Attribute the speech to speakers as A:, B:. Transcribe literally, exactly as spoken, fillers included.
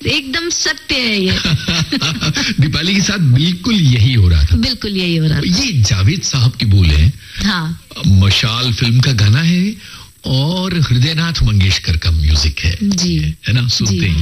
A: एकदम सत्य है ये।
B: दीपाली के साथ बिल्कुल यही हो रहा था।
A: बिल्कुल यही हो रहा था।
B: ये जावेद साहब की बोल है।
A: हाँ।
B: मशाल फिल्म का गाना है और हृदयनाथ मंगेशकर का म्यूजिक है
A: जी,
B: है ना, सुनते हैं।